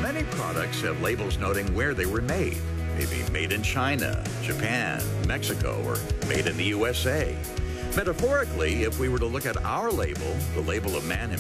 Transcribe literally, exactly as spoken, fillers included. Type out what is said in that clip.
Many products have labels noting where they were made. Maybe made in China, Japan, Mexico, or made in the U S A. Metaphorically, if we were to look at our label, the label of man himself,